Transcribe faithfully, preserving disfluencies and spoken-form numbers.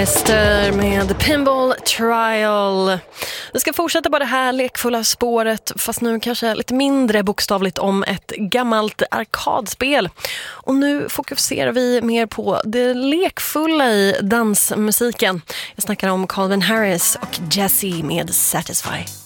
Ester med Pinball Trial. Vi ska fortsätta på det här lekfulla spåret, fast nu kanske lite mindre bokstavligt, om ett gammalt arkadspel. Och nu fokuserar vi mer på det lekfulla i dansmusiken. Jag snackar om Calvin Harris och Jessie med Satisfy.